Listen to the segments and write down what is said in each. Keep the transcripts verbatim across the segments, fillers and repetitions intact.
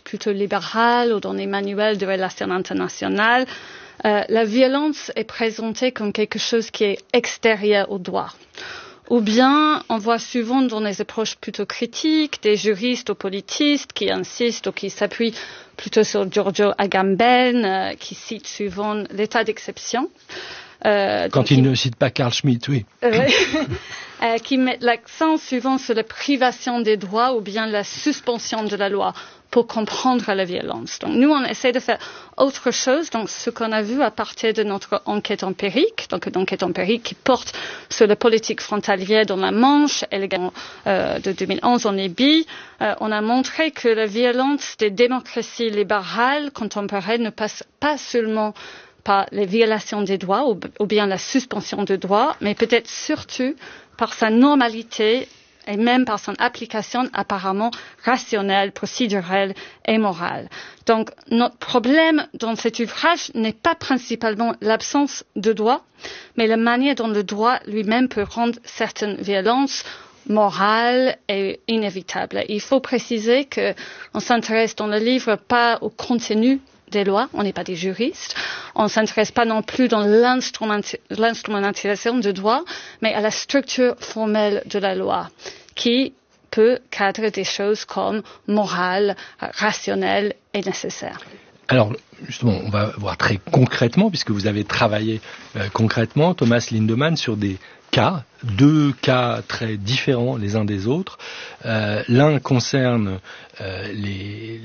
plutôt libérale ou dans les manuels de relations internationales, euh, la violence est présentée comme quelque chose qui est extérieur au droit. Ou bien, on voit souvent dans les approches plutôt critiques des juristes ou politistes qui insistent ou qui s'appuient plutôt sur Giorgio Agamben, euh, qui cite souvent l'état d'exception. Euh, Quand il, il ne cite pas Carl Schmitt, oui. Euh, euh, qui met l'accent souvent sur la privation des droits ou bien la suspension de la loi pour comprendre la violence. Donc nous, on essaie de faire autre chose. Donc ce qu'on a vu à partir de notre enquête empirique, donc une enquête empirique qui porte sur la politique frontalière dans la Manche et le euh, de deux mille onze en Libye, euh, on a montré que la violence des démocraties libérales contemporaines ne passe pas seulement par les violations des droits ou, ou bien la suspension de droits, mais peut-être surtout par sa normalité et même par son application apparemment rationnelle, procédurelle et morale. Donc, notre problème dans cet ouvrage n'est pas principalement l'absence de droit, mais la manière dont le droit lui-même peut rendre certaines violences morales et inévitables. Il faut préciser qu'on s'intéresse dans le livre pas au contenu des lois, on n'est pas des juristes, on ne s'intéresse pas non plus dans l'instrumentalisation du droit, mais à la structure formelle de la loi, qui peut cadrer des choses comme morales, rationnelles et nécessaires. Alors, justement, on va voir très concrètement, puisque vous avez travaillé euh, concrètement, Thomas Lindemann, sur des cas, deux cas très différents les uns des autres. Euh, l'un concerne euh, les,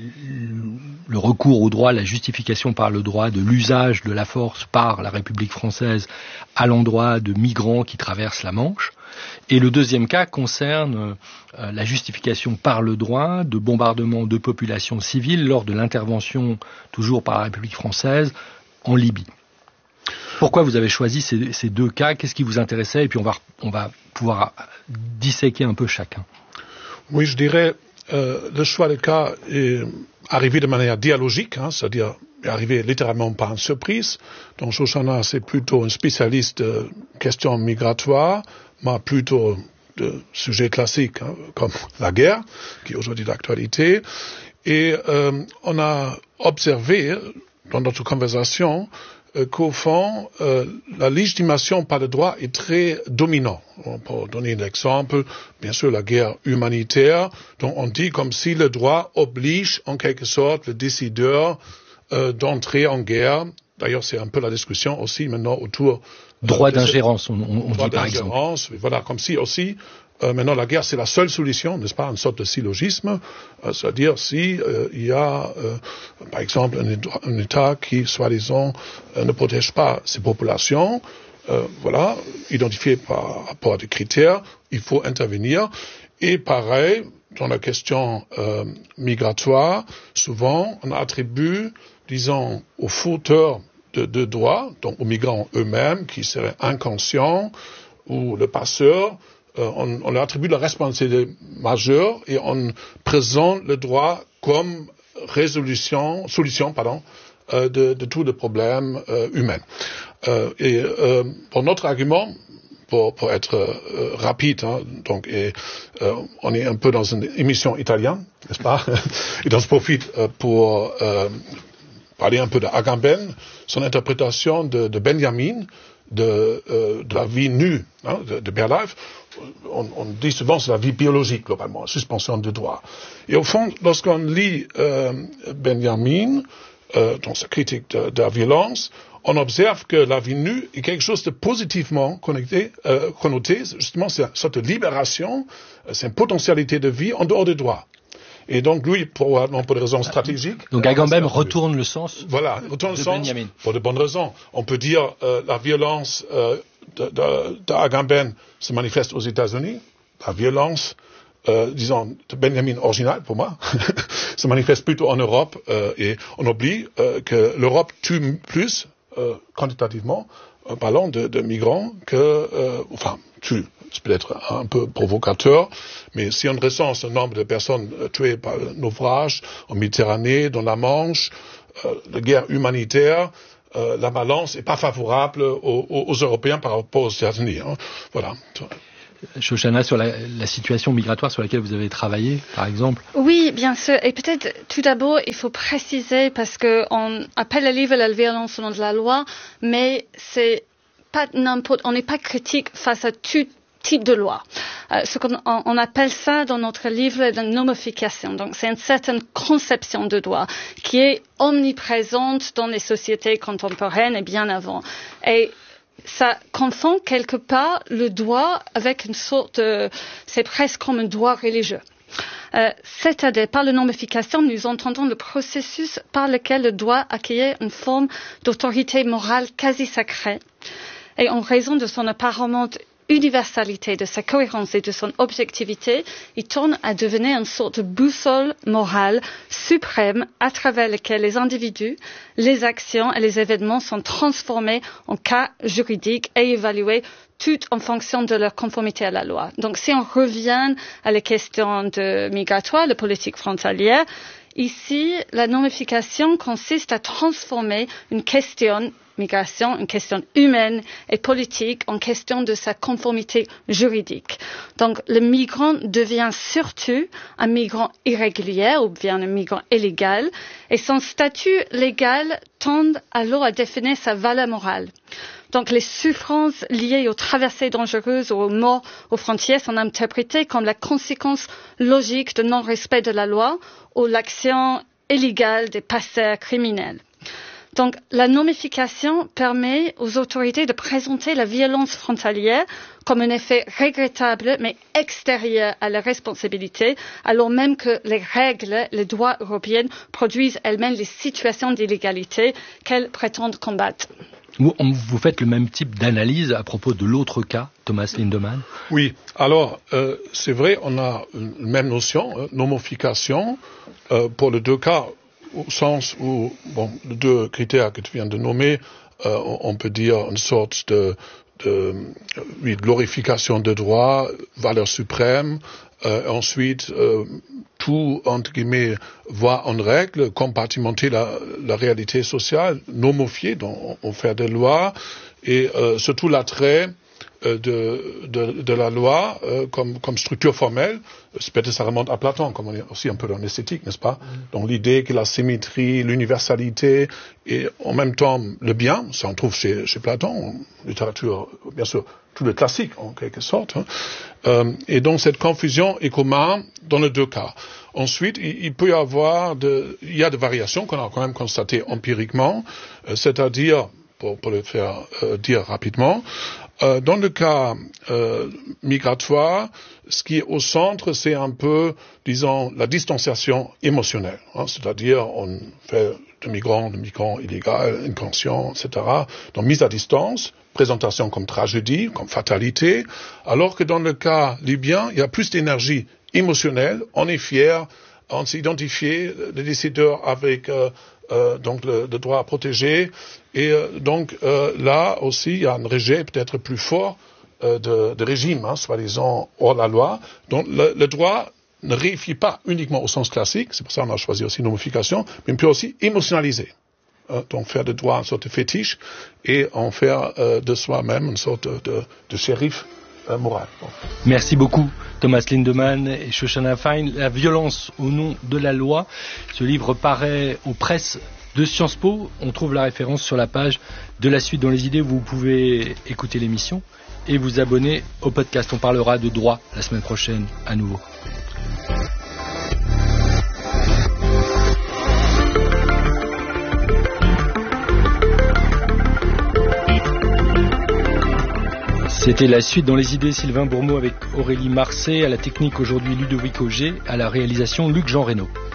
le recours au droit, la justification par le droit de l'usage de la force par la République française à l'endroit de migrants qui traversent la Manche. Et le deuxième cas concerne euh, la justification par le droit de bombardement de populations civiles lors de l'intervention, toujours par la République française, en Libye. Pourquoi vous avez choisi ces, ces deux cas? Qu'est-ce qui vous intéressait? Et puis on va, on va pouvoir disséquer un peu chacun. Oui, je dirais euh, le choix des cas est arrivé de manière dialogique, hein, c'est-à-dire est arrivé littéralement par une surprise. Donc Shoshana, c'est plutôt un spécialiste de questions migratoires, mais plutôt de sujets classiques, hein, comme la guerre, qui est aujourd'hui d'actualité. Et euh, on a observé dans notre conversation euh, qu'au fond, euh, la légitimation par le droit est très dominante. On peut donner un exemple, bien sûr, la guerre humanitaire, dont on dit comme si le droit oblige en quelque sorte le décideur euh, d'entrer en guerre. D'ailleurs, c'est un peu la discussion aussi maintenant autour droit euh, d'ingérence, on, on, on droit dit par exemple. Voilà, comme si aussi euh, maintenant la guerre c'est la seule solution, n'est-ce pas, une sorte de syllogisme, euh, c'est-à-dire si euh, il y a euh, par exemple un, un État qui soi-disant euh, ne protège pas ses populations, euh, voilà, identifié par rapport à des critères, il faut intervenir. Et pareil dans la question euh, migratoire, souvent on attribue, disons, aux fauteurs de, de droit, donc aux migrants eux-mêmes qui seraient inconscients, ou le passeur, euh, on, on leur attribue la responsabilité majeure et on présente le droit comme résolution, solution, pardon, euh, de, de tous les problèmes euh, humains. Euh, et euh, pour notre argument, pour, pour être euh, rapide, hein, donc et, euh, on est un peu dans une émission italienne, n'est-ce pas? Et donc je profite euh, pour euh, parler un peu de Agamben, son interprétation de, de Benjamin, de, euh, de la vie nue, hein, de, de Berlife. On, on dit souvent c'est la vie biologique globalement, suspension de droit. Et au fond, lorsqu'on lit euh, Benjamin, euh, dans sa critique de, de la violence, on observe que la vie nue est quelque chose de positivement connecté, euh, connoté, justement c'est une sorte de libération, c'est une potentialité de vie en dehors des droits. Et donc lui, pour, non, pour des raisons stratégiques... Donc Agamben retourne le sens Voilà, retourne de le sens Benjamin. Pour de bonnes raisons. On peut dire euh, la violence euh, d'Agamben se manifeste aux États-Unis, la violence, euh, disons, de Benjamin original pour moi, se manifeste plutôt en Europe, euh, et on oublie euh, que l'Europe tue plus, euh, quantitativement, en parlant de, de migrants, que, euh, enfin, tue. C'est peut-être un peu provocateur, mais si on recense le nombre de personnes tuées par le naufrage en Méditerranée, dans la Manche, euh, la guerre humanitaire, euh, la balance n'est pas favorable aux, aux, aux Européens par rapport aux États-Unis. Hein. Voilà. Shoshana, sur la, la situation migratoire sur laquelle vous avez travaillé, par exemple? Oui, bien sûr. Et peut-être, tout d'abord, il faut préciser, parce qu'on appelle le livre la violence selon la loi, mais c'est pas n'importe, on n'est pas critique face à tout type de loi. Euh, ce qu'on on appelle ça dans notre livre la normification. Donc, c'est une certaine conception de droit qui est omniprésente dans les sociétés contemporaines et bien avant. Et ça confond quelque part le droit avec une sorte de, c'est presque comme un droit religieux. Euh, c'est-à-dire, par la normification, nous entendons le processus par lequel le droit acquiert une forme d'autorité morale quasi sacrée. Et en raison de son apparente universalité, de sa cohérence et de son objectivité, il tourne à devenir une sorte de boussole morale suprême à travers laquelle les individus, les actions et les événements sont transformés en cas juridiques et évalués tout en fonction de leur conformité à la loi. Donc, si on revient à la question de migratoire, la politique frontalière, ici, la normification consiste à transformer une question migration, une question humaine et politique en question de sa conformité juridique. Donc, le migrant devient surtout un migrant irrégulier ou bien un migrant illégal et son statut légal tend alors à définir sa valeur morale. Donc, les souffrances liées aux traversées dangereuses ou aux morts aux frontières sont interprétées comme la conséquence logique de non-respect de la loi ou l'action illégale des passeurs criminels. Donc, la normification permet aux autorités de présenter la violence frontalière comme un effet regrettable mais extérieur à la responsabilité, alors même que les règles, les droits européens produisent elles-mêmes les situations d'illégalité qu'elles prétendent combattre. Vous, vous faites le même type d'analyse à propos de l'autre cas, Thomas Lindemann? Oui, alors euh, c'est vrai, on a une même notion, euh, normification, euh, pour les deux cas, au sens où, bon, les deux critères que tu viens de nommer, euh, on peut dire une sorte de, de oui, glorification de droit, valeur suprême, euh, ensuite euh, tout, entre guillemets, voir en règle, compartimenter la, la réalité sociale, normifier, donc on fait des lois, et euh, surtout l'attrait De, de, de la loi euh, comme, comme structure formelle, peut-être ça remonte à Platon, comme on est aussi un peu dans l'esthétique, n'est-ce pas? Mm. Donc l'idée que la symétrie, l'universalité et en même temps le bien, ça on trouve chez, chez Platon, en littérature, bien sûr, tout le classique en quelque sorte. Hein. Euh, et donc cette confusion est commune dans les deux cas. Ensuite, il, il peut y avoir, de, il y a des variations qu'on a quand même constatées empiriquement, euh, c'est-à-dire, pour, pour le faire euh, dire rapidement, Euh, dans le cas euh, migratoire, ce qui est au centre, c'est un peu, disons, la distanciation émotionnelle. Hein, c'est-à-dire, on fait de migrants, de migrants illégaux, inconscients, et cetera. Donc, mise à distance, présentation comme tragédie, comme fatalité. Alors que dans le cas libyen, il y a plus d'énergie émotionnelle. On est fier, on s'est identifié, les décideurs avec euh, euh, donc le, le droit à protéger. Et euh, donc euh, là aussi, il y a un rejet peut-être plus fort euh, de, de régime, hein, soi-disant hors la loi. Donc le, le droit ne réifie pas uniquement au sens classique, c'est pour ça qu'on a choisi aussi normification, mais on peut aussi émotionnaliser. Hein, donc faire de droit une sorte de fétiche et en faire euh, de soi-même une sorte de, de, de shérif euh, moral. Bon. Merci beaucoup Thomas Lindemann et Shoshana Fine. La violence au nom de la loi. Ce livre paraît aux presses de Sciences Po. On trouve la référence sur la page de La Suite dans les idées. Vous pouvez écouter l'émission et vous abonner au podcast. On parlera de droit la semaine prochaine à nouveau. C'était La Suite dans les idées, Sylvain Bourmeau avec Aurélie Marcet, à la technique aujourd'hui Ludovic Auger, à la réalisation Luc Jean Reynaud.